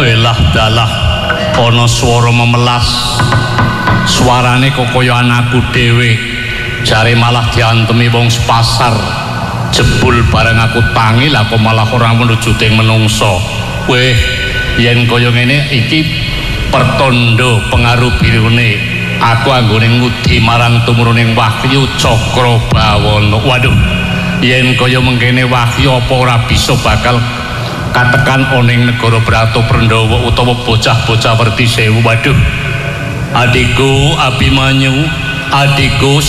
Welah dalah ana swara memelas. Suarane kok kaya anakku dhewe. Jare malah diantemi wong sepasar. Jebul bareng aku tangi lah kok malah ora menuju teng menungso. Weh, yen kaya ngene iki pertanda pengaruh birune. Aku anggone ngudi marang tumruning Wahyu Cakrabawana. Waduh, yen kaya mengkene Wahyu apa ora bisa bakal katekan oning negara Brata Prendawa utawa bocah-bocah Werti Sewu. Waduh, adikku Abimanyu, adikku